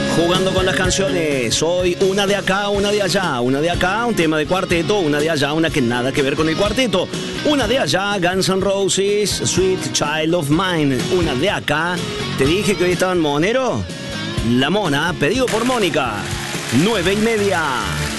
Jugando con las canciones, hoy una de acá, una de allá, una de acá, un tema de cuarteto, una de allá, una que nada que ver con el cuarteto, una de allá, Guns N' Roses, Sweet Child of Mine, una de acá, te dije que hoy estaban Monero, La Mona, pedido por Mónica, 9:30.